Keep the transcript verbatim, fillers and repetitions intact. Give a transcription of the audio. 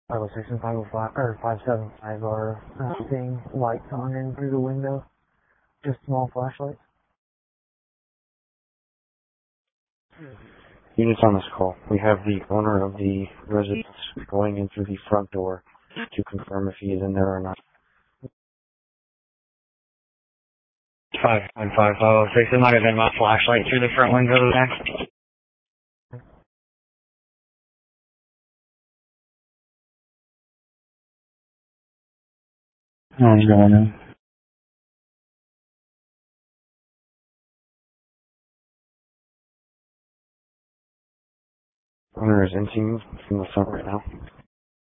five oh six and five oh five, or five seven five are uh, seeing lights on in through the window. Just small flashlights. Units on this call. We have the owner of the residence going in through the front door to confirm if he is in there or not. five one five five oh six. It might have been my flashlight through the front window there. I'm going in. Owner is emptying from the front right now.